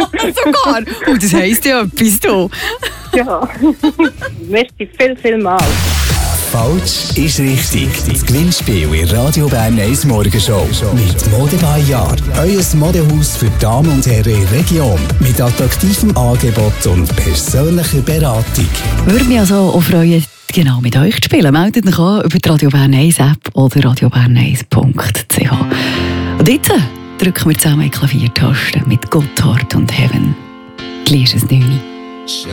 Sogar? Das heisst ja etwas, du. Ja. Merci viel mal. Falsch ist richtig. Das Gewinnspiel in Radio Bern 1 Morgenshow. Mit Mode by Jahr. Euer Modehaus für Damen und Herren in der Region. Mit attraktivem Angebot und persönlicher Beratung. Würde mich also auch freuen, genau mit euch zu spielen. Meldet euch an über die Radio Bern 1 App oder radiobern1.ch. Und jetzt drücken wir zusammen die Klaviertaste mit Gotthard und Heaven. Gleich ist es 9.